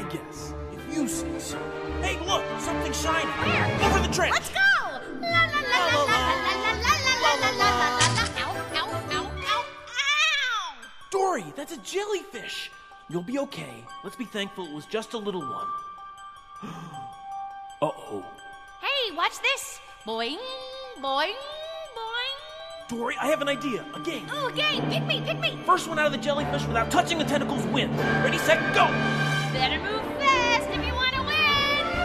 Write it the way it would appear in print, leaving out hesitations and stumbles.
I guess. If you say so. Hey, look! Something shiny! Where? Over the trench! Let's go! La la la la la la la la la la la la la. Ow, ow, ow, ow, ow! Dory, that's a jellyfish! You'll be okay. Let's be thankful it was just a little one. Uh-oh. Hey, watch this. Boing, boing, boing. Dory, I have an idea. A game. Oh, game. Pick me, pick me. First one out of the jellyfish without touching the tentacles wins. Ready, set, go! Better move